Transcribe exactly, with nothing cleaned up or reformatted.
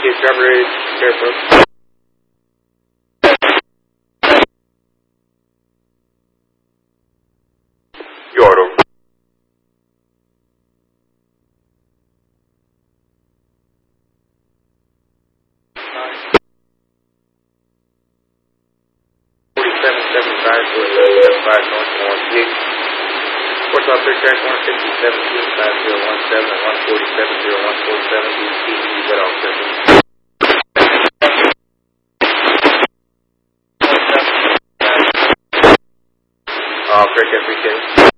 Get driver ready, careful. Yard over. forty-seven seventy-five to eleven seventy-five north one six. Fourth off three track one sixty-seven two five zero one seven and one forty-seven zero one four seven. D C let off careful. Uh, correct F B K.